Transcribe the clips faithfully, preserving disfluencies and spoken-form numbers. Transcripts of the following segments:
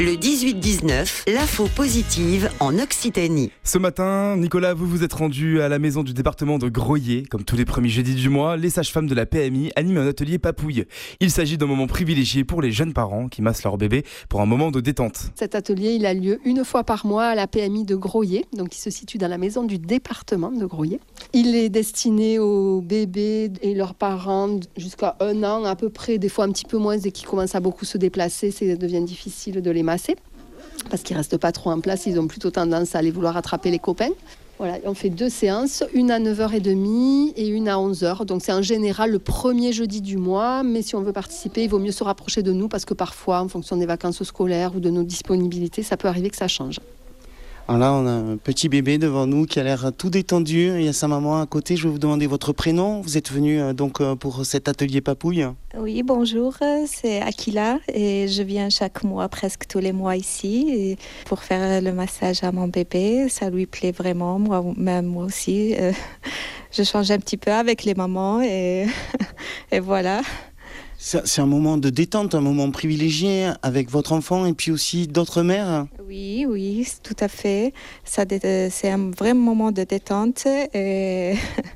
Le dix-huit dix-neuf, l'info positive en Occitanie. Ce matin, Nicolas, vous vous êtes rendu à la maison du département de Groyer. Comme tous les premiers jeudis du mois, les sages-femmes de la P M I animent un atelier papouille. Il s'agit d'un moment privilégié pour les jeunes parents qui massent leur bébé pour un moment de détente. Cet atelier, il a lieu une fois par mois à la P M I de Groyer, donc qui se situe dans la maison du département de Groyer. Il est destiné aux bébés et leurs parents jusqu'à un an à peu près, des fois un petit peu moins, dès qu'ils commencent à beaucoup se déplacer, ça devient difficile de les masser. Parce qu'ils ne restent pas trop en place, ils ont plutôt tendance à aller vouloir attraper les copains. Voilà, on fait deux séances, une à neuf heures trente et une à onze heures. Donc c'est en général le premier jeudi du mois, mais si on veut participer, il vaut mieux se rapprocher de nous parce que parfois, en fonction des vacances scolaires ou de nos disponibilités, ça peut arriver que ça change. Alors là, on a un petit bébé devant nous qui a l'air tout détendu. Il y a sa maman à côté. Je vais vous demander votre prénom. Vous êtes venu euh, donc euh, pour cet atelier papouille. Oui, bonjour, c'est Akila et je viens chaque mois, presque tous les mois ici pour faire le massage à mon bébé. Ça lui plaît vraiment, moi, même moi aussi. Euh, je change un petit peu avec les mamans et, et voilà. C'est un moment de détente, un moment privilégié avec votre enfant et puis aussi d'autres mères. Oui, oui, tout à fait. Ça, c'est un vrai moment de détente et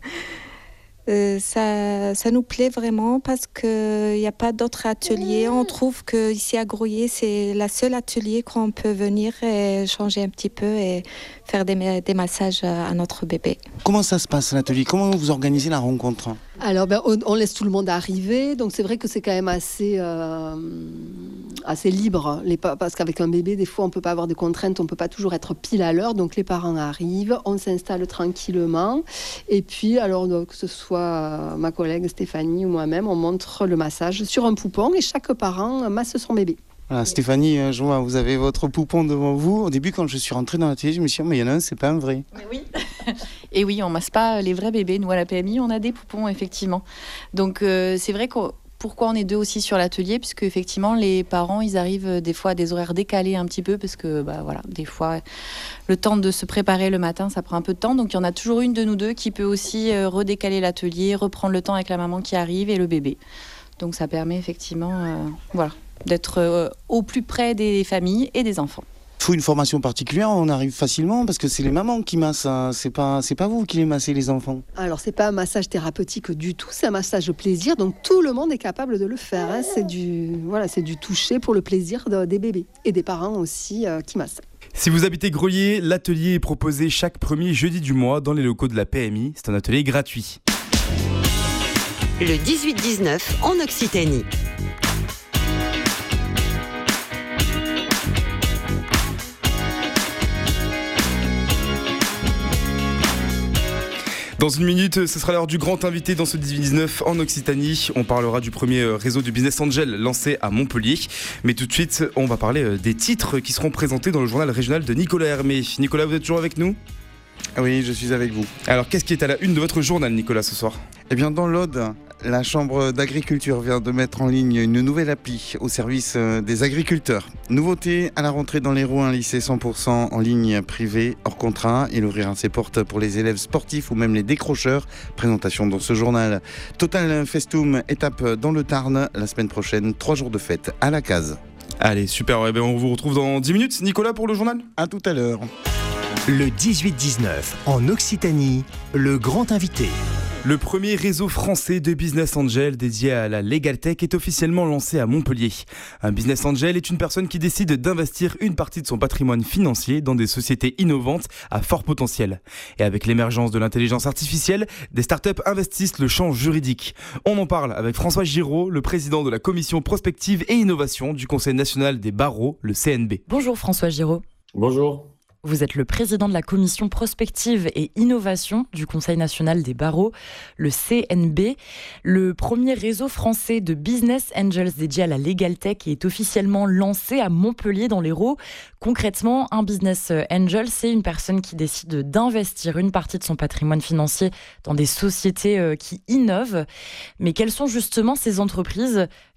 euh, ça, ça nous plaît vraiment parce qu'il n'y a pas d'autres ateliers. On trouve qu'ici à Groyer, c'est la seule atelier qu'on peut venir et changer un petit peu et faire des, des massages à notre bébé. Comment ça se passe l'atelier ? Comment vous organisez la rencontre ? Alors, ben, on, on laisse tout le monde arriver, donc c'est vrai que c'est quand même assez, euh, assez libre, les, parce qu'avec un bébé, des fois, on ne peut pas avoir de contraintes, on ne peut pas toujours être pile à l'heure, donc les parents arrivent, on s'installe tranquillement, et puis, alors, donc, que ce soit ma collègue Stéphanie ou moi-même, on montre le massage sur un poupon, et chaque parent masse son bébé. Voilà, Stéphanie, je vois, vous avez votre poupon devant vous. Au début, quand je suis rentrée dans l'atelier, je me suis dit, mais il y en a un, c'est pas un vrai. Mais oui. Et oui, on masse pas les vrais bébés. Nous, à la P M I, on a des poupons, effectivement. Donc, euh, c'est vrai que pourquoi on est deux aussi sur l'atelier, puisque effectivement, les parents, ils arrivent des fois à des horaires décalés un petit peu, parce que, bah voilà, des fois, le temps de se préparer le matin, ça prend un peu de temps. Donc, il y en a toujours une de nous deux qui peut aussi euh, redécaler l'atelier, reprendre le temps avec la maman qui arrive et le bébé. Donc, ça permet effectivement, euh, voilà, d'être euh, au plus près des familles et des enfants. Il faut une formation particulière, on arrive facilement parce que c'est les mamans qui massent, hein. c'est pas, c'est pas vous qui les massez les enfants. Alors c'est pas un massage thérapeutique du tout, c'est un massage de plaisir, donc tout le monde est capable de le faire. Hein. C'est du, voilà, c'est du toucher pour le plaisir de, des bébés et des parents aussi euh, qui massent. Si vous habitez Groyer, l'atelier est proposé chaque premier jeudi du mois dans les locaux de la P M I. C'est un atelier gratuit. Le dix-huit dix-neuf en Occitanie. Dans une minute, ce sera l'heure du grand invité dans ce dix-huit dix-neuf en Occitanie. On parlera du premier réseau du Business Angel lancé à Montpellier. Mais tout de suite, on va parler des titres qui seront présentés dans le journal régional de Nicolas Hermé. Nicolas, vous êtes toujours avec nous ? Oui, je suis avec vous. Alors, qu'est-ce qui est à la une de votre journal, Nicolas, ce soir ? Eh bien, dans l'Aude, la Chambre d'agriculture vient de mettre en ligne une nouvelle appli au service des agriculteurs. Nouveauté, à la rentrée dans l'Hérault, un lycée cent pour cent en ligne privée, hors contrat. Il ouvrira ses portes pour les élèves sportifs ou même les décrocheurs. Présentation dans ce journal. Total Festoum, étape dans le Tarn. La semaine prochaine, trois jours de fête à la case. Allez, super, ouais, ben on vous retrouve dans dix minutes, Nicolas, pour le journal. À tout à l'heure. Le dix-huit dix-neuf en Occitanie, le grand invité. Le premier réseau français de Business Angel dédié à la Legal Tech est officiellement lancé à Montpellier. Un Business Angel est une personne qui décide d'investir une partie de son patrimoine financier dans des sociétés innovantes à fort potentiel. Et avec l'émergence de l'intelligence artificielle, des startups investissent le champ juridique. On en parle avec François Giraud, le président de la commission prospective et innovation du Conseil national des barreaux, le C N B. Bonjour François Giraud. Bonjour. Vous êtes le président de la commission prospective et innovation du Conseil national des barreaux, le C N B. Le premier réseau français de Business Angels dédié à la Legal Tech est officiellement lancé à Montpellier dans l'Hérault. Concrètement, un Business Angel, c'est une personne qui décide d'investir une partie de son patrimoine financier dans des sociétés qui innovent. Mais quelles sont justement ces entreprises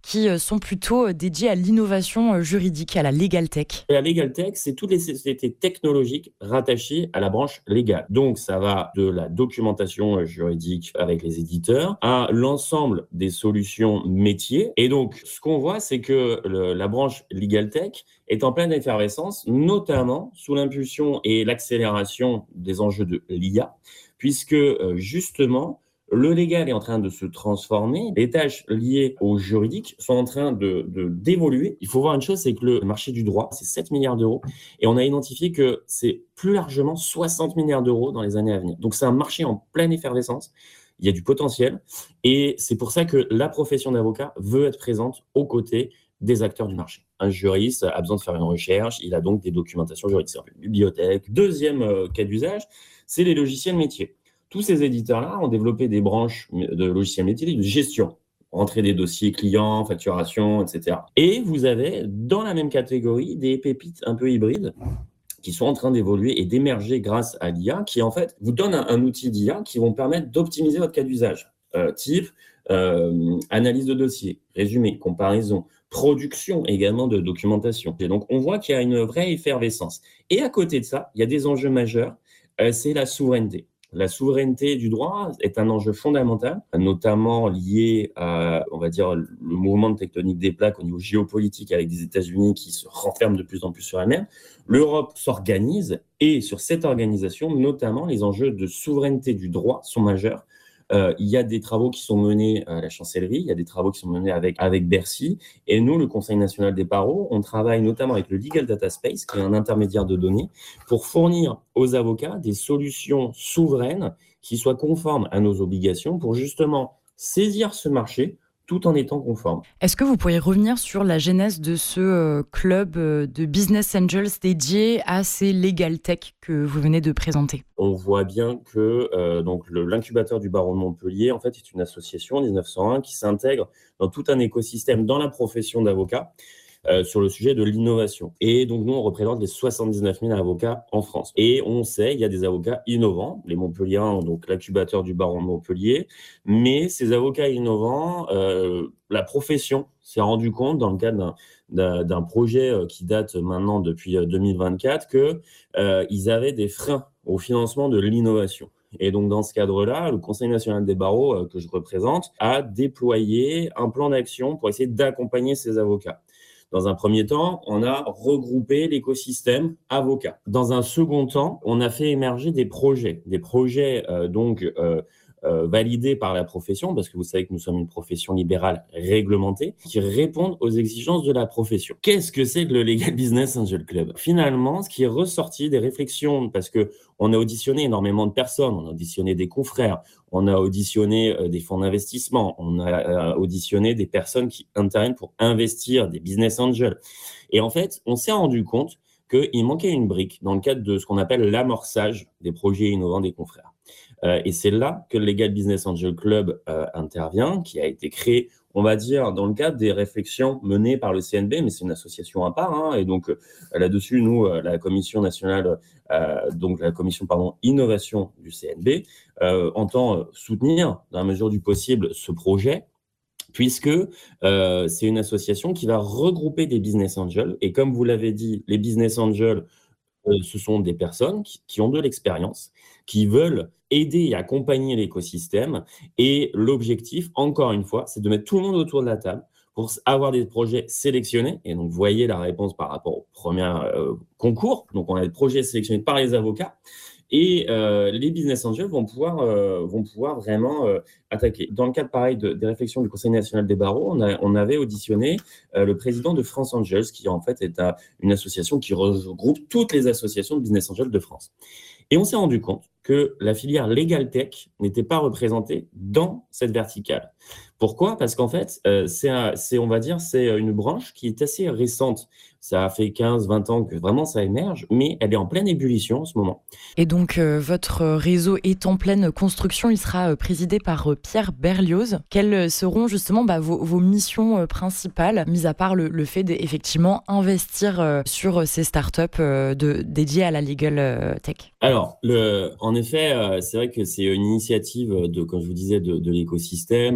qui sont plutôt dédiées à l'innovation juridique, à la Legal Tech. La Legal Tech, c'est toutes les sociétés technologiques rattachées à la branche légale. Donc, ça va de la documentation juridique avec les éditeurs à l'ensemble des solutions métiers. Et donc, ce qu'on voit, c'est que le, la branche Legal Tech est en pleine effervescence, notamment sous l'impulsion et l'accélération des enjeux de l'I A, puisque justement, le légal est en train de se transformer. Les tâches liées au juridique sont en train de, de, d'évoluer. Il faut voir une chose, c'est que le marché du droit, c'est sept milliards d'euros. Et on a identifié que c'est plus largement soixante milliards d'euros dans les années à venir. Donc, c'est un marché en pleine effervescence. Il y a du potentiel. Et c'est pour ça que la profession d'avocat veut être présente aux côtés des acteurs du marché. Un juriste a besoin de faire une recherche. Il a donc des documentations juridiques. C'est une bibliothèque. Deuxième euh, cas d'usage, c'est les logiciels métiers. Tous ces éditeurs-là ont développé des branches de logiciels métiers de gestion, entrée des dossiers clients, facturation, et cetera. Et vous avez dans la même catégorie des pépites un peu hybrides qui sont en train d'évoluer et d'émerger grâce à l'I A, qui en fait vous donne un, un outil d'I A qui vont permettre d'optimiser votre cas d'usage. Euh, type euh, analyse de dossier, résumé, comparaison, production également de documentation. Et donc on voit qu'il y a une vraie effervescence. Et à côté de ça, il y a des enjeux majeurs, euh, c'est la souveraineté. La souveraineté du droit est un enjeu fondamental, notamment lié à, on va dire, le mouvement de tectonique des plaques au niveau géopolitique avec des États-Unis qui se renferment de plus en plus sur elles-mêmes. L'Europe s'organise et sur cette organisation, notamment, les enjeux de souveraineté du droit sont majeurs. Euh, il y a des travaux qui sont menés à la chancellerie, il y a des travaux qui sont menés avec, avec Bercy. Et nous, le Conseil national des barreaux, on travaille notamment avec le Legal Data Space, qui est un intermédiaire de données, pour fournir aux avocats des solutions souveraines qui soient conformes à nos obligations pour justement saisir ce marché tout en étant conforme. Est-ce que vous pourriez revenir sur la genèse de ce euh, club euh, de Business Angels dédié à ces Legal Tech que vous venez de présenter ? On voit bien que euh, donc le, l'incubateur du barreau de Montpellier, en fait, est une association en dix-neuf cent un qui s'intègre dans tout un écosystème dans la profession d'avocat euh, sur le sujet de l'innovation. Et donc, nous, on représente les soixante-dix-neuf mille avocats en France. Et on sait, il y a des avocats innovants, les Montpelliérains, donc l'incubateur du barreau de Montpellier, mais ces avocats innovants, euh, la profession s'est rendu compte dans le cadre d'un D'un, d'un projet qui date maintenant depuis deux mille vingt-quatre, qu'ils euh, avaient des freins au financement de l'innovation. Et donc, dans ce cadre-là, le Conseil national des barreaux, euh, que je représente, a déployé un plan d'action pour essayer d'accompagner ces avocats. Dans un premier temps, on a regroupé l'écosystème avocat. Dans un second temps, on a fait émerger des projets, des projets euh, donc euh, Euh, validés par la profession, parce que vous savez que nous sommes une profession libérale réglementée, qui répondent aux exigences de la profession. Qu'est-ce que c'est que le Legal Business Angel Club ? Finalement, ce qui est ressorti des réflexions, parce que on a auditionné énormément de personnes, on a auditionné des confrères, on a auditionné euh, des fonds d'investissement, on a euh, auditionné des personnes qui interviennent pour investir, des business angels. Et en fait, on s'est rendu compte qu'il manquait une brique dans le cadre de ce qu'on appelle l'amorçage des projets innovants des confrères. Euh, et c'est là que le Legal Business Angel Club euh, intervient, qui a été créé, on va dire, dans le cadre des réflexions menées par le C N B, mais c'est une association à part. Hein, et donc, euh, là-dessus, nous, euh, la commission nationale, euh, donc la commission, pardon, innovation du C N B, euh, entend soutenir, dans la mesure du possible, ce projet, puisque euh, c'est une association qui va regrouper des business angels. Et comme vous l'avez dit, les business angels, euh, ce sont des personnes qui, qui ont de l'expérience, qui veulent aider et accompagner l'écosystème. Et l'objectif, encore une fois, c'est de mettre tout le monde autour de la table pour avoir des projets sélectionnés. Et donc, vous voyez la réponse par rapport au premier euh, concours. Donc, on a des projets sélectionnés par les avocats. Et euh, les business angels vont pouvoir, euh, vont pouvoir vraiment euh, attaquer. Dans le cadre, pareil, de, des réflexions du Conseil national des barreaux, on, a, on avait auditionné euh, le président de France Angels, qui en fait est à, une association qui regroupe toutes les associations de business angels de France. Et on s'est rendu compte que la filière Legal Tech n'était pas représentée dans cette verticale. Pourquoi ? Parce qu'en fait, euh, c'est, un, c'est, on va dire, c'est une branche qui est assez récente. Ça a fait quinze vingt ans que vraiment ça émerge, mais elle est en pleine ébullition en ce moment. Et donc, euh, votre réseau est en pleine construction. Il sera euh, présidé par euh, Pierre Berlioz. Quelles seront justement bah, vos, vos missions euh, principales, mis à part le, le fait d'effectivement investir euh, sur ces startups euh, de, dédiées à la Legal euh, Tech ? Alors, le, en effet, euh, c'est vrai que c'est une initiative, de, comme je vous disais, de, de l'écosystème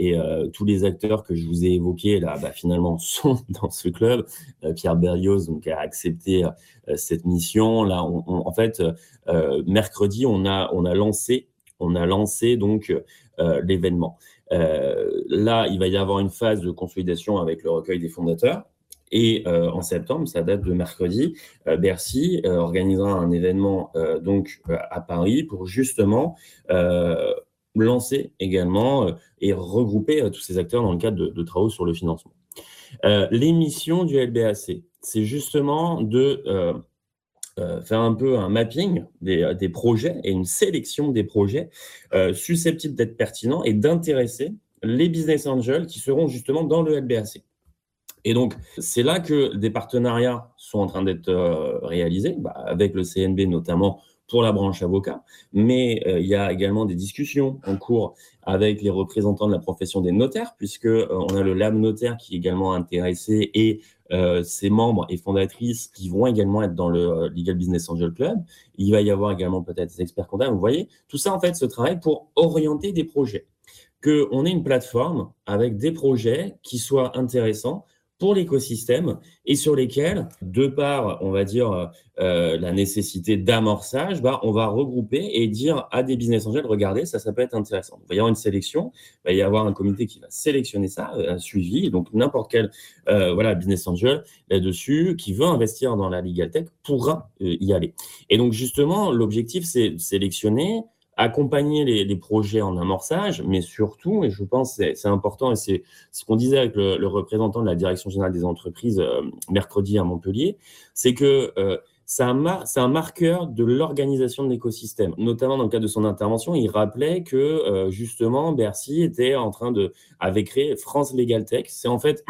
et euh, tous les acteurs que je vous ai évoqués là, bah, finalement sont dans ce club. Euh, Pierre Berlioz donc a accepté euh, cette mission. Là, on, on, en fait, euh, mercredi, on a on a lancé on a lancé donc euh, l'événement. Euh, là, il va y avoir une phase de consolidation avec le recueil des fondateurs. Et euh, en septembre, ça date de mercredi, euh, Bercy euh, organisera un événement euh, donc euh, à Paris pour justement euh, lancer également euh, et regrouper euh, tous ces acteurs dans le cadre de, de travaux sur le financement. Euh, les missions du L B A C, c'est justement de euh, euh, faire un peu un mapping des, des projets et une sélection des projets euh, susceptibles d'être pertinents et d'intéresser les business angels qui seront justement dans le L B A C. Et donc, c'est là que des partenariats sont en train d'être euh, réalisés, bah, avec le C N B notamment pour la branche avocat, mais euh, il y a également des discussions en cours avec les représentants de la profession des notaires, puisque euh, on a le L A M Notaire qui est également intéressé et euh, ses membres et fondatrices qui vont également être dans le euh, Legal Business Angel Club. Il va y avoir également peut-être des experts comptables. Vous voyez, tout ça en fait se travaille pour orienter des projets, qu'on ait une plateforme avec des projets qui soient intéressants pour l'écosystème et sur lesquels, de par, on va dire, euh, la nécessité d'amorçage, bah, on va regrouper et dire à des business angels, regardez, ça, ça peut être intéressant. Il va y avoir une sélection, il va y avoir un comité qui va sélectionner ça, un suivi, donc n'importe quel euh, voilà, business angel là-dessus qui veut investir dans la legal tech pourra euh, y aller. Et donc, justement, l'objectif, c'est de sélectionner, accompagner les, les projets en amorçage, mais surtout, et je pense que c'est, c'est important, et c'est ce qu'on disait avec le, le représentant de la Direction générale des entreprises euh, mercredi à Montpellier, c'est que euh, c'est, un mar- c'est un marqueur de l'organisation de l'écosystème. Notamment dans le cadre de son intervention, il rappelait que euh, justement, Bercy était en train de, avait créé France Legal Tech. C'est en fait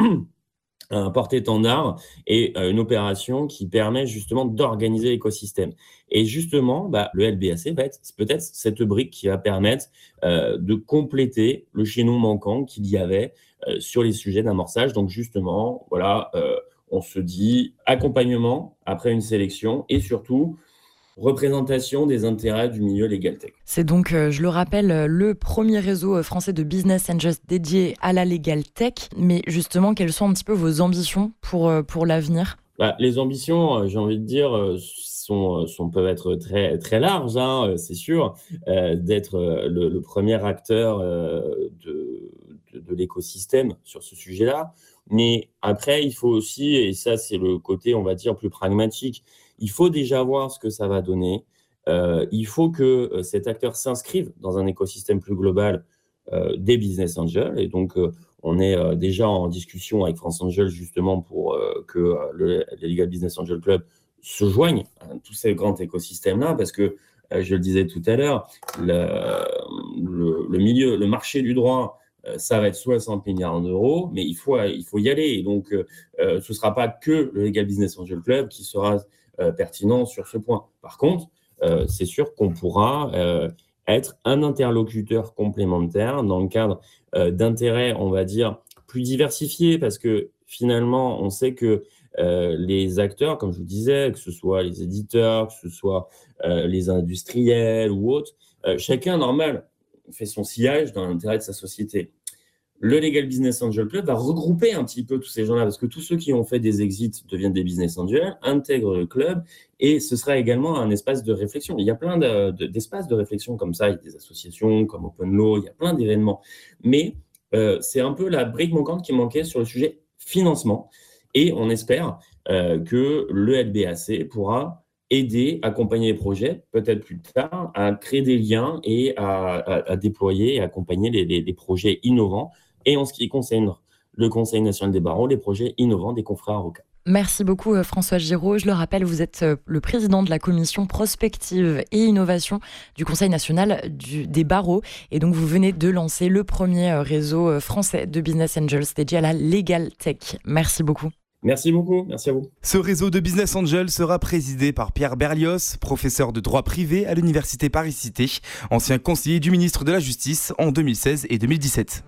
un porte-étendard et euh, une opération qui permet justement d'organiser l'écosystème. Et justement, bah, le L B A C va être peut-être cette brique qui va permettre euh, de compléter le chaînon manquant qu'il y avait euh, sur les sujets d'amorçage. Donc justement, voilà, euh, on se dit accompagnement après une sélection et surtout représentation des intérêts du milieu legal tech. C'est donc, euh, je le rappelle, le premier réseau français de business angels dédié à la legal tech. Mais justement, quelles sont un petit peu vos ambitions pour, euh, pour l'avenir ? Bah, les ambitions, j'ai envie de dire, sont, sont, peuvent être très, très larges, hein, c'est sûr, euh, d'être le, le premier acteur euh, de, de, de l'écosystème sur ce sujet-là. Mais après, il faut aussi, et ça c'est le côté, on va dire, plus pragmatique, il faut déjà voir ce que ça va donner. Euh, il faut que euh, cet acteur s'inscrive dans un écosystème plus global euh, des business angels. Et donc, euh, on est euh, déjà en discussion avec France Angel justement pour euh, que euh, le, le Legal Business Angel Club se joigne à tous ces grands écosystèmes-là, parce que, euh, je le disais tout à l'heure, le, le, le milieu, le marché du droit, euh, ça va être soixante milliards d'euros, mais il faut, il faut y aller. Et donc, euh, euh, ce ne sera pas que le Legal Business Angel Club qui sera euh, pertinent sur ce point. Par contre, euh, c'est sûr qu'on pourra euh, être un interlocuteur complémentaire dans le cadre euh, d'intérêts, on va dire, plus diversifiés, parce que finalement, on sait que euh, les acteurs, comme je vous disais, que ce soit les éditeurs, que ce soit euh, les industriels ou autres, euh, chacun, normal, fait son sillage dans l'intérêt de sa société. Le Legal Business Angel Club va regrouper un petit peu tous ces gens-là, parce que tous ceux qui ont fait des exits deviennent des business angels, intègrent le club, et ce sera également un espace de réflexion. Il y a plein de, de, d'espaces de réflexion comme ça, il y a des associations comme Open Law, il y a plein d'événements. Mais euh, c'est un peu la brique manquante qui manquait sur le sujet financement, et on espère euh, que le L B A C pourra aider, accompagner les projets, peut-être plus tard, à créer des liens et à, à, à déployer et accompagner les, les, les projets innovants. Et en ce qui concerne le Conseil national des barreaux, les projets innovants des confrères avocats. Merci beaucoup François Giraud. Je le rappelle, vous êtes le président de la commission prospective et innovation du Conseil national du, des barreaux. Et donc vous venez de lancer le premier réseau français de business angels dédié à la legal tech. Merci beaucoup. Merci beaucoup, merci à vous. Ce réseau de Business Angels sera présidé par Pierre Berlioz, professeur de droit privé à l'Université Paris-Cité, ancien conseiller du ministre de la Justice en deux mille seize et deux mille dix-sept.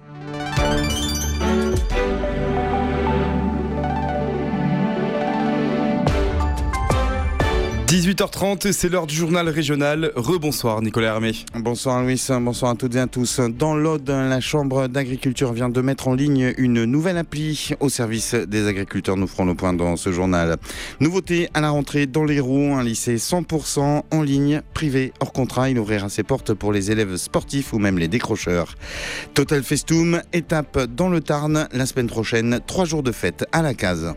dix-huit heures trente, c'est l'heure du journal régional. Rebonsoir Nicolas Hermé. Bonsoir Louis, bonsoir à toutes et à tous. Dans l'Aude, la Chambre d'agriculture vient de mettre en ligne une nouvelle appli au service des agriculteurs. Nous ferons le point dans ce journal. Nouveauté à la rentrée dans l'Hérault, un lycée cent pour cent en ligne, privé, hors contrat. Il ouvrira ses portes pour les élèves sportifs ou même les décrocheurs. Total Festum, étape dans le Tarn la semaine prochaine. Trois jours de fête à la case.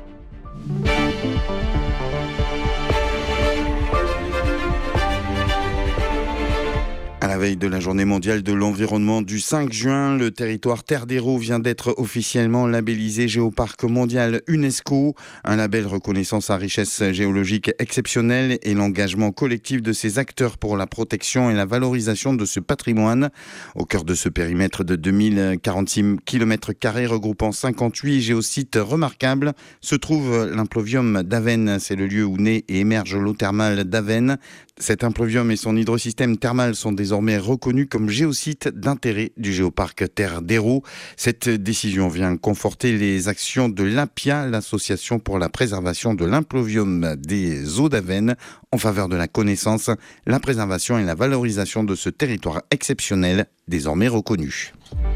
À la veille de la journée mondiale de l'environnement du cinq juin, le territoire Terre d'Hérault vient d'être officiellement labellisé Géoparc mondial UNESCO, un label reconnaissant sa richesse géologique exceptionnelle et l'engagement collectif de ses acteurs pour la protection et la valorisation de ce patrimoine. Au cœur de ce périmètre de deux mille quarante-six kilomètres carrés regroupant cinquante-huit géosites remarquables se trouve l'impluvium d'Avesnes. C'est le lieu où naît et émerge l'eau thermale d'Avesnes. Cet impluvium et son hydrosystème thermal sont désormais reconnus comme géosites d'intérêt du géoparc Terre d'Hérault. Cette décision vient conforter les actions de l'A P I A, l'association pour la préservation de l'impluvium des eaux d'Avesnes, en faveur de la connaissance, la préservation et la valorisation de ce territoire exceptionnel désormais reconnu.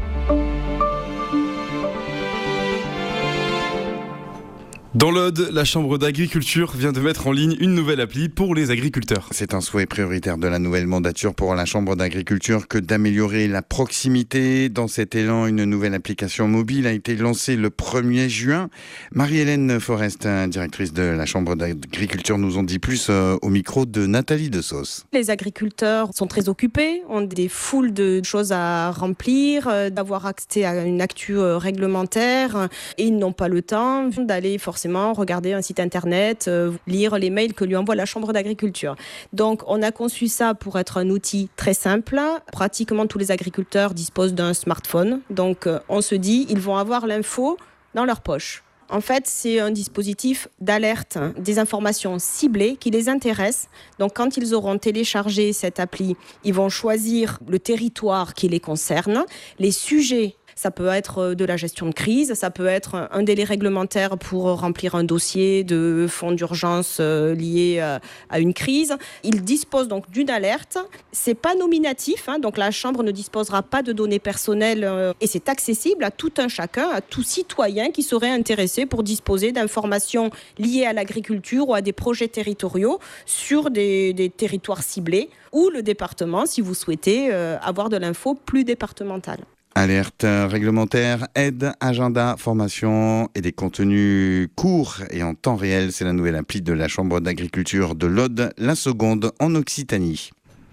Dans l'Aude, la Chambre d'agriculture vient de mettre en ligne une nouvelle appli pour les agriculteurs. C'est un souhait prioritaire de la nouvelle mandature pour la Chambre d'agriculture que d'améliorer la proximité. Dans cet élan, une nouvelle application mobile a été lancée le premier juin. Marie-Hélène Forest, directrice de la Chambre d'agriculture, nous en dit plus au micro de Nathalie Desauce. Les agriculteurs sont très occupés, ont des foules de choses à remplir, d'avoir accès à une actu réglementaire et ils n'ont pas le temps d'aller forcément regarder un site internet, euh, lire les mails que lui envoie la Chambre d'agriculture. Donc on a conçu ça pour être un outil très simple. Pratiquement tous les agriculteurs disposent d'un smartphone. Donc euh, on se dit, ils vont avoir l'info dans leur poche. En fait, c'est un dispositif d'alerte, hein, des informations ciblées qui les intéressent. Donc, quand ils auront téléchargé cette appli, ils vont choisir le territoire qui les concerne, les sujets. Ça peut être de la gestion de crise, ça peut être un délai réglementaire pour remplir un dossier de fonds d'urgence lié à une crise. Il dispose donc d'une alerte. C'est pas nominatif, hein, donc la Chambre ne disposera pas de données personnelles et c'est accessible à tout un chacun, à tout citoyen qui serait intéressé pour disposer d'informations liées à l'agriculture ou à des projets territoriaux sur des, des territoires ciblés ou le département si vous souhaitez euh, avoir de l'info plus départementale. Alerte réglementaire, aide, agenda, formation et des contenus courts et en temps réel. C'est la nouvelle appli de la Chambre d'agriculture de l'Aude, la seconde en Occitanie.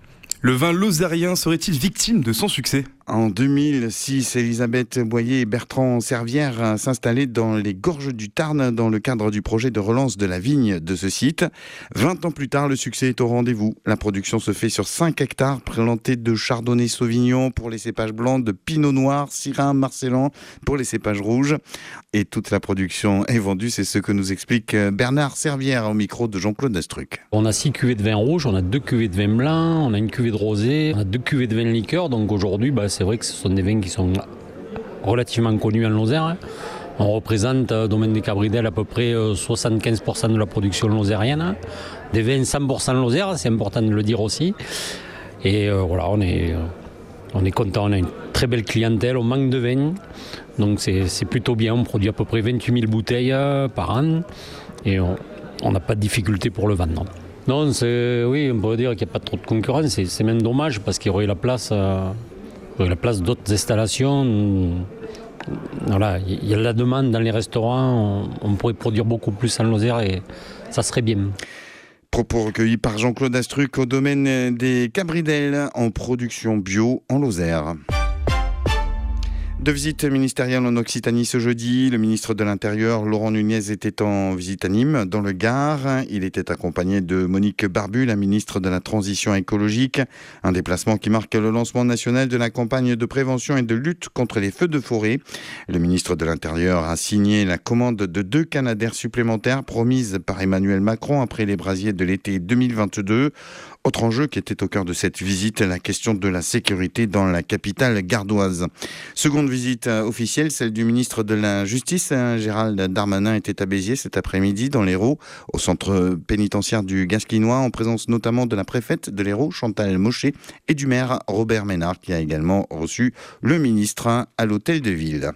Le vin lozérien serait-il victime de son succès ? En deux mille six, Elisabeth Boyer et Bertrand Servière s'installaient dans les gorges du Tarn dans le cadre du projet de relance de la vigne de ce site. vingt ans plus tard, le succès est au rendez-vous. La production se fait sur cinq hectares plantés de chardonnay sauvignon pour les cépages blancs, de pinot noir, syrah, marcellan pour les cépages rouges. Et toute la production est vendue, c'est ce que nous explique Bernard Servière au micro de Jean-Claude Astruc. On a six cuvées de vin rouge, on a deux cuvées de vin blanc, on a une cuvée de rosé, on a deux cuvées de vin liqueur. Donc aujourd'hui, bah, c'est vrai que ce sont des vins qui sont relativement connus en Lozère. On représente euh, Domaine des Cabridelles à peu près euh, soixante-quinze pour cent de la production lozérienne. Des vins cent pour cent Lozère, c'est important de le dire aussi. Et euh, voilà, on est, euh, on est content, on a une très belle clientèle, on manque de vin. Donc c'est, c'est plutôt bien, on produit à peu près vingt-huit mille bouteilles euh, par an. Et on n'a pas de difficulté pour le vendre. Non, c'est, oui, on peut dire qu'il n'y a pas trop de concurrence. C'est, c'est même dommage parce qu'il y aurait la place... Euh, la place d'autres installations. Voilà, il y a la demande dans les restaurants, on, on pourrait produire beaucoup plus en Lozère et ça serait bien. Propos recueillis par Jean-Claude Astruc au domaine des Cabridelles en production bio en Lozère. De visite ministérielle en Occitanie ce jeudi, le ministre de l'Intérieur, Laurent Nunez, était en visite à Nîmes, dans le Gard. Il était accompagné de Monique Barbu, la ministre de la Transition écologique. Un déplacement qui marque le lancement national de la campagne de prévention et de lutte contre les feux de forêt. Le ministre de l'Intérieur a signé la commande de deux Canadair supplémentaires promises par Emmanuel Macron après les brasiers de l'été deux mille vingt-deux. Autre enjeu qui était au cœur de cette visite, la question de la sécurité dans la capitale gardoise. Seconde visite officielle, celle du ministre de la Justice. Gérald Darmanin était à Béziers cet après-midi dans l'Hérault, au centre pénitentiaire du Gasquinois, en présence notamment de la préfète de l'Hérault, Chantal Mochet, et du maire Robert Ménard, qui a également reçu le ministre à l'hôtel de ville.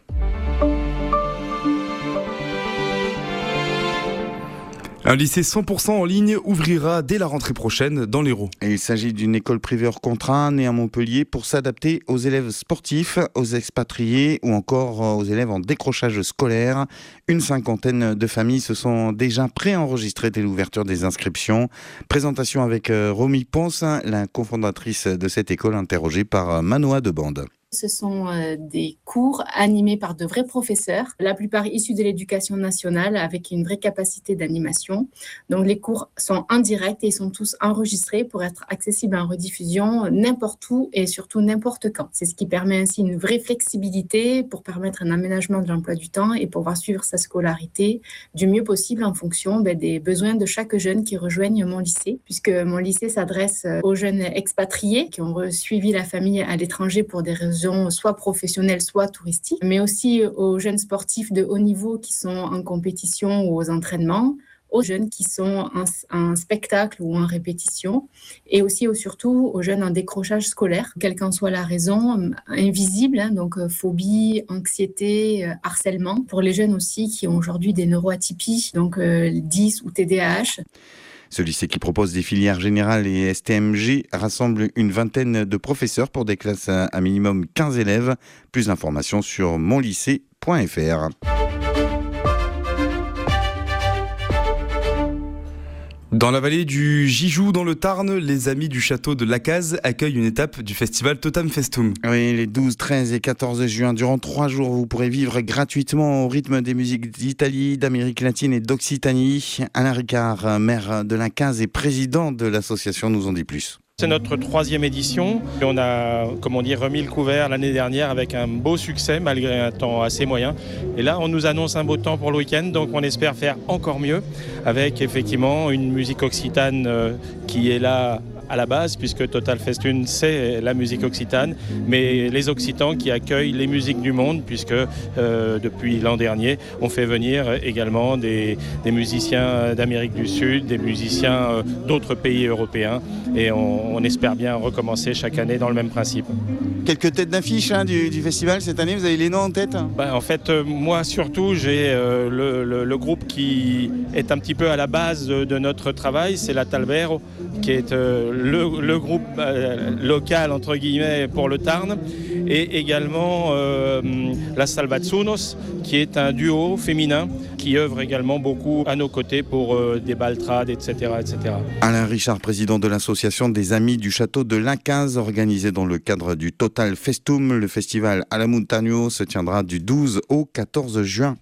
Un lycée cent pour cent en ligne ouvrira dès la rentrée prochaine dans l'Hérault. Et il s'agit d'une école privée hors contrat née à Montpellier pour s'adapter aux élèves sportifs, aux expatriés ou encore aux élèves en décrochage scolaire. Une cinquantaine de familles se sont déjà préenregistrées dès l'ouverture des inscriptions. Présentation avec Romy Ponce, la cofondatrice de cette école, interrogée par Manoa Debande. Ce sont euh, des cours animés par de vrais professeurs, la plupart issus de l'éducation nationale avec une vraie capacité d'animation. Donc les cours sont en direct et ils sont tous enregistrés pour être accessibles en rediffusion n'importe où et surtout n'importe quand. C'est ce qui permet ainsi une vraie flexibilité pour permettre un aménagement de l'emploi du temps et pouvoir suivre sa scolarité du mieux possible en fonction ben, des besoins de chaque jeune qui rejoignent mon lycée, puisque mon lycée s'adresse aux jeunes expatriés qui ont suivi la famille à l'étranger pour des raisons soit professionnels, soit touristiques, mais aussi aux jeunes sportifs de haut niveau qui sont en compétition ou aux entraînements, aux jeunes qui sont en, en spectacle ou en répétition, et aussi surtout aux jeunes en décrochage scolaire, quelle qu'en soit la raison, invisible, hein, donc phobie, anxiété, harcèlement. Pour les jeunes aussi qui ont aujourd'hui des neuroatypies, donc euh, dys ou T D A H. Ce lycée qui propose des filières générales et S T M G rassemble une vingtaine de professeurs pour des classes à minimum quinze élèves. Plus d'informations sur mon lycée point f r. Dans la vallée du Gijou, dans le Tarn, les amis du château de Lacaz accueillent une étape du festival Totam Festum. Oui, les douze, treize et quatorze juin, durant trois jours, vous pourrez vivre gratuitement au rythme des musiques d'Italie, d'Amérique latine et d'Occitanie. Alain Ricard, maire de Lacaz et président de l'association, nous en dit plus. C'est notre troisième édition. On a, comme on dit, remis le couvert l'année dernière avec un beau succès malgré un temps assez moyen. Et là, on nous annonce un beau temps pour le week-end, donc on espère faire encore mieux avec effectivement une musique occitane qui est là à la base, puisque Total Festum, c'est la musique occitane, mais les Occitans qui accueillent les musiques du monde, puisque euh, depuis l'an dernier, on fait venir également des, des musiciens d'Amérique du Sud, des musiciens euh, d'autres pays européens, et on, on espère bien recommencer chaque année dans le même principe. Quelques têtes d'affiche hein, du, du festival cette année, vous avez les noms en tête hein? Ben, en fait, euh, moi surtout, j'ai euh, le, le, le groupe qui est un petit peu à la base de, de notre travail, c'est la Talbero, qui est euh, le, le groupe euh, local, entre guillemets, pour le Tarn, et également euh, la Salvatsunos, qui est un duo féminin qui œuvre également beaucoup à nos côtés pour euh, des baltrades, et cetera, et cetera. Alain Richard, président de l'association des Amis du Château de Lacaz, organisé dans le cadre du Total Festum. Le festival à la Montagno se tiendra du douze au quatorze juin.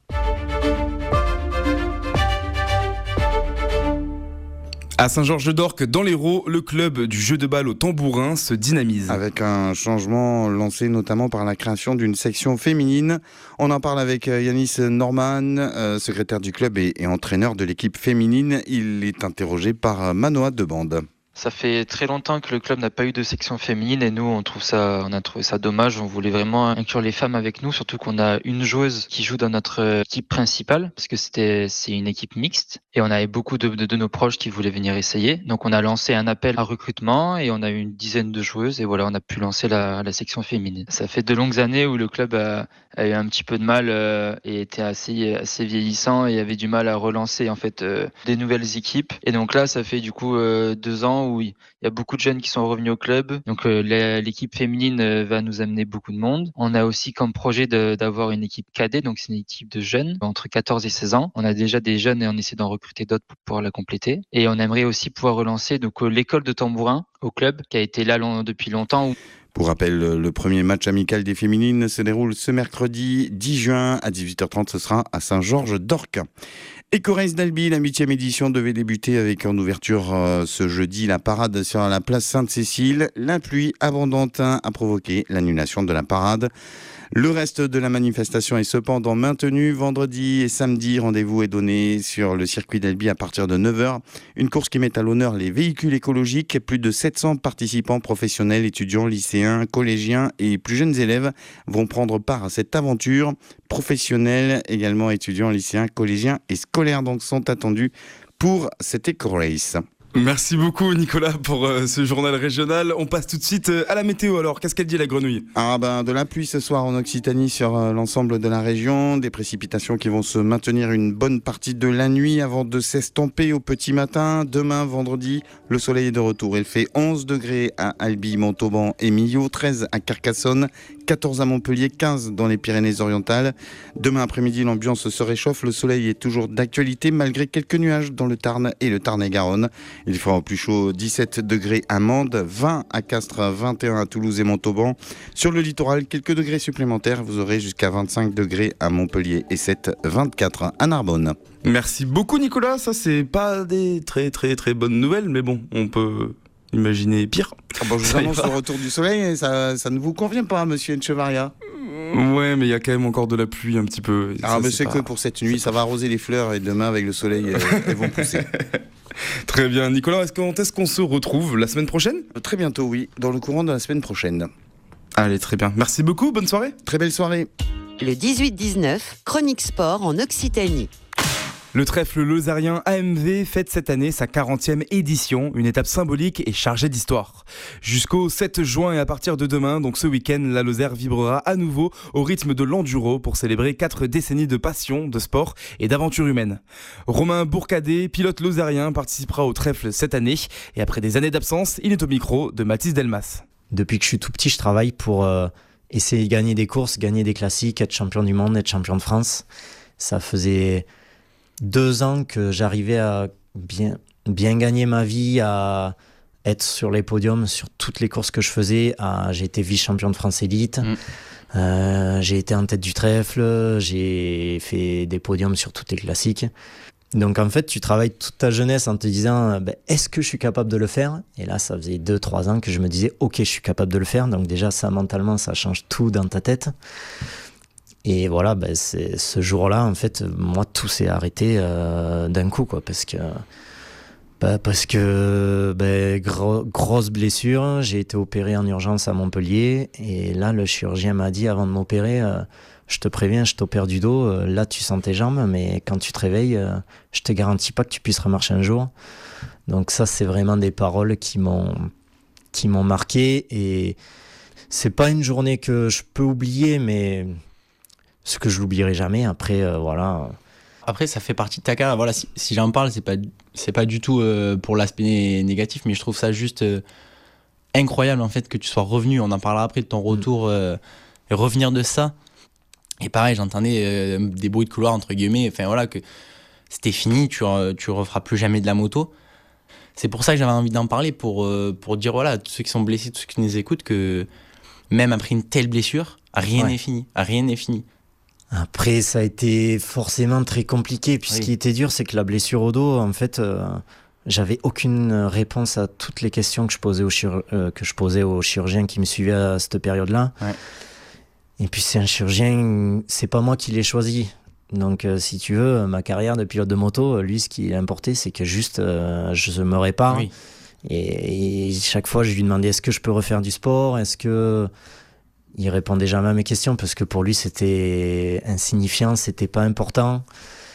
À Saint-Georges-d'Orc, dans l'Hérault, le club du jeu de balle au tambourin se dynamise. Avec un changement lancé notamment par la création d'une section féminine. On en parle avec Yanis Norman, euh, secrétaire du club et, et entraîneur de l'équipe féminine. Il est interrogé par Manoa Debande. Ça fait très longtemps que le club n'a pas eu de section féminine et nous on trouve ça, on a trouvé ça dommage. On voulait vraiment inclure les femmes avec nous, surtout qu'on a une joueuse qui joue dans notre équipe principale parce que c'était c'est une équipe mixte et on avait beaucoup de, de, de nos proches qui voulaient venir essayer. Donc on a lancé un appel à recrutement et on a eu une dizaine de joueuses et voilà on a pu lancer la, la section féminine. Ça fait de longues années où le club a, a eu un petit peu de mal euh, et était assez assez vieillissant et avait du mal à relancer en fait euh, des nouvelles équipes. Et donc là ça fait du coup euh, deux ans où il y a beaucoup de jeunes qui sont revenus au club. Donc euh, l'équipe féminine euh, va nous amener beaucoup de monde. On a aussi comme projet de, d'avoir une équipe cadet, donc c'est une équipe de jeunes entre quatorze et seize ans. On a déjà des jeunes et on essaie d'en recruter d'autres pour pouvoir la compléter. Et on aimerait aussi pouvoir relancer donc euh, l'école de tambourin au club qui a été là long, depuis longtemps. Pour rappel, le premier match amical des féminines se déroule ce mercredi dix juin à dix-huit heures trente. Ce sera à Saint-Georges-d'Orc. Éco-Race d'Albi, la huitième édition devait débuter avec en ouverture euh, ce jeudi la parade sur la place Sainte-Cécile. La pluie abondante a provoqué l'annulation de la parade. Le reste de la manifestation est cependant maintenu. Vendredi et samedi, rendez-vous est donné sur le circuit d'Albi à partir de neuf heures. Une course qui met à l'honneur les véhicules écologiques. Plus de sept cents participants professionnels, étudiants, lycéens, collégiens et plus jeunes élèves vont prendre part à cette aventure. Professionnels, également étudiants, lycéens, collégiens et scolaires donc sont attendus pour cette éco-race. Merci beaucoup Nicolas pour euh, ce journal régional. On passe tout de suite euh, à la météo alors. Qu'est-ce qu'elle dit la grenouille ? Ah ben, de la pluie ce soir en Occitanie sur euh, l'ensemble de la région. Des précipitations qui vont se maintenir une bonne partie de la nuit avant de s'estomper au petit matin. Demain, vendredi, le soleil est de retour. Il fait onze degrés à Albi, Montauban et Millau, treize à Carcassonne, quatorze à Montpellier, quinze dans les Pyrénées-Orientales. Demain après-midi, l'ambiance se réchauffe. Le soleil est toujours d'actualité malgré quelques nuages dans le Tarn et le Tarn-et-Garonne. Il fera au plus chaud dix-sept degrés à Mende, vingt à Castres, vingt et un à Toulouse et Montauban. Sur le littoral, quelques degrés supplémentaires. Vous aurez jusqu'à vingt-cinq degrés à Montpellier et sept, vingt-quatre à Narbonne. Merci beaucoup Nicolas. Ça, c'est pas des très très très bonnes nouvelles, mais bon, on peut imaginer pire. Ah bon, je vous annonce le retour du soleil et ça, ça ne vous convient pas, monsieur Echevarria ? Ouais, mais il y a quand même encore de la pluie un petit peu. Ah, ça, mais c'est, c'est pas... que pour cette nuit, ça va arroser les fleurs et demain, avec le soleil, elles vont pousser. Très bien. Nicolas, est-ce qu'on, est-ce qu'on se retrouve la semaine prochaine ? Très bientôt, oui, dans le courant de la semaine prochaine. Allez, très bien. Merci beaucoup, bonne soirée. Très belle soirée. Le dix-huit dix-neuf, Chronique Sport en Occitanie. Le trèfle lauzarien A M V fête cette année sa quarantième édition, une étape symbolique et chargée d'histoire. Jusqu'au sept juin et à partir de demain, donc ce week-end, la Lozère vibrera à nouveau au rythme de l'enduro pour célébrer quatre décennies de passion, de sport et d'aventure humaine. Romain Bourcadet, pilote lauzarien, participera au trèfle cette année et après des années d'absence, il est au micro de Mathis Delmas. Depuis que je suis tout petit, je travaille pour euh, essayer de gagner des courses, gagner des classiques, être champion du monde, être champion de France. Ça faisait deux ans que j'arrivais à bien, bien gagner ma vie, à être sur les podiums sur toutes les courses que je faisais. À, j'ai été vice-champion de France élite, mmh. euh, j'ai été en tête du trèfle, j'ai fait des podiums sur toutes les classiques. Donc en fait, tu travailles toute ta jeunesse en te disant ben, est-ce que je suis capable de le faire ? Et là, ça faisait deux trois ans que je me disais ok, je suis capable de le faire. Donc déjà, ça mentalement, ça change tout dans ta tête. Et voilà, ben c'est, ce jour-là, en fait, moi, tout s'est arrêté euh, d'un coup, quoi, parce que, ben, parce que ben, gros, grosse blessure, j'ai été opéré en urgence à Montpellier, et là, le chirurgien m'a dit, avant de m'opérer, euh, je te préviens, je t'opère du dos, euh, là, tu sens tes jambes, mais quand tu te réveilles, euh, je te garantis pas que tu puisses remarcher un jour. Donc ça, c'est vraiment des paroles qui m'ont, qui m'ont marqué, et c'est pas une journée que je peux oublier, mais ce que je l'oublierai jamais. Après, euh, voilà. Après, ça fait partie de ta carrière. Voilà, si, si j'en parle, c'est pas, c'est pas du tout euh, pour l'aspect négatif, mais je trouve ça juste euh, incroyable en fait que tu sois revenu. On en parlera après de ton retour euh, et revenir de ça. Et pareil, j'entendais euh, des bruits de couloir entre guillemets. Enfin voilà, que c'était fini. Tu tu referas plus jamais de la moto. C'est pour ça que j'avais envie d'en parler pour euh, pour dire voilà, tous ceux qui sont blessés, tous ceux qui nous écoutent, que même après une telle blessure, rien ouais. n'est fini. Rien n'est fini. Après, ça a été forcément très compliqué. Puis oui. Ce qui était dur, c'est que la blessure au dos, en fait, euh, j'avais aucune réponse à toutes les questions que je posais au, chir- euh, que je posais au chirurgien qui me suivait à cette période-là. Ouais. Et puis, c'est un chirurgien, c'est pas moi qui l'ai choisi. Donc, euh, si tu veux, ma carrière de pilote de moto, lui, ce qui importait, c'est que juste, euh, je me répare. Oui. Et, et chaque fois, je lui demandais, est-ce que je peux refaire du sport ? Est-ce que... Il répondait jamais à mes questions parce que pour lui c'était insignifiant, c'était pas important.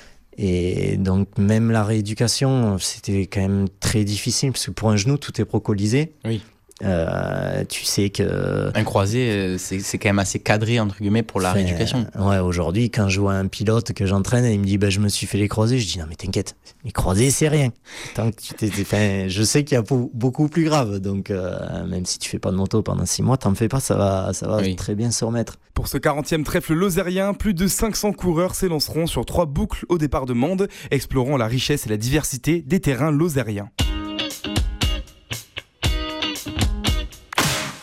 Et donc même la rééducation, c'était quand même très difficile parce que pour un genou tout est procolisé. Oui. Euh, tu sais que un croisé, c'est, c'est quand même assez cadré entre guillemets pour la enfin, rééducation. Ouais, aujourd'hui quand je vois un pilote que j'entraîne et il me dit bah, je me suis fait les croisés, je dis non mais t'inquiète, les croisés c'est rien. Tant que tu t'es, enfin, je sais qu'il y a beaucoup plus grave, donc euh, même si tu fais pas de moto pendant six mois, t'en fais pas, ça va, ça va oui. très bien se remettre. Pour ce quarantième trèfle lauzérien, plus de cinq cents coureurs s'élanceront sur trois boucles au départ de Mende, explorant la richesse et la diversité des terrains lauzériens.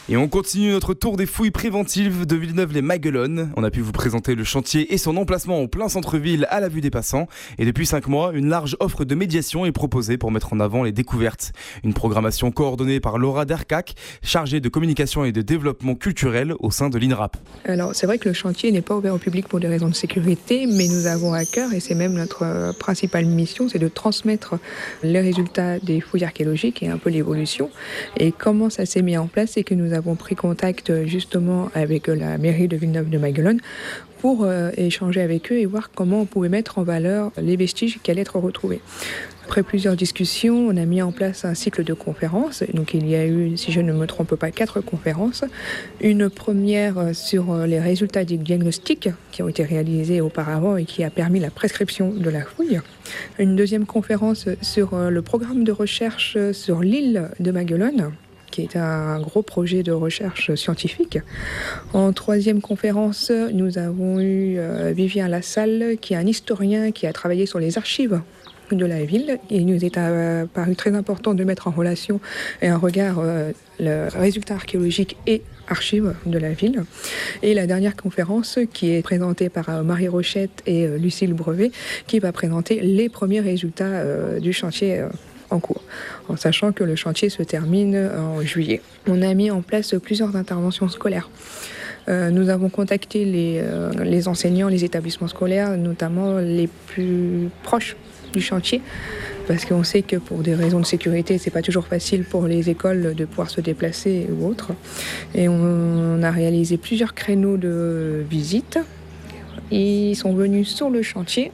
Et on continue notre tour des fouilles préventives de Villeneuve-les-Maguelones. On a pu vous présenter le chantier et son emplacement en plein centre-ville à la vue des passants. Et depuis cinq mois, une large offre de médiation est proposée pour mettre en avant les découvertes. Une programmation coordonnée par Laura Dercac, chargée de communication et de développement culturel au sein de l'INRAP. Alors c'est vrai que le chantier n'est pas ouvert au public pour des raisons de sécurité, mais nous avons à cœur, et c'est même notre principale mission, c'est de transmettre les résultats des fouilles archéologiques et un peu l'évolution. Et comment ça s'est mis en place, c'est que nous avons pris contact justement avec la mairie de Villeneuve-de-Maguelones pour euh, échanger avec eux et voir comment on pouvait mettre en valeur les vestiges qui allaient être retrouvés. Après plusieurs discussions, on a mis en place un cycle de conférences. Donc il y a eu, si je ne me trompe pas, quatre conférences. Une première sur les résultats des diagnostics qui ont été réalisés auparavant et qui a permis la prescription de la fouille. Une deuxième conférence sur le programme de recherche sur l'île de Maguelone, qui est un gros projet de recherche scientifique. En troisième conférence, nous avons eu Vivien Lassalle, qui est un historien qui a travaillé sur les archives de la ville. Il nous est apparu très important de mettre en relation et un regard euh, le résultat archéologique et archives de la ville. Et la dernière conférence qui est présentée par euh, Marie Rochette et euh, Lucille Brevet, qui va présenter les premiers résultats euh, du chantier euh, en cours, en sachant que le chantier se termine en juillet. On a mis en place plusieurs interventions scolaires. Euh, nous avons contacté les, euh, les enseignants, les établissements scolaires, notamment les plus proches du chantier, parce qu'on sait que pour des raisons de sécurité, c'est pas toujours facile pour les écoles de pouvoir se déplacer ou autre. Et on a réalisé plusieurs créneaux de visite. Ils sont venus sur le chantier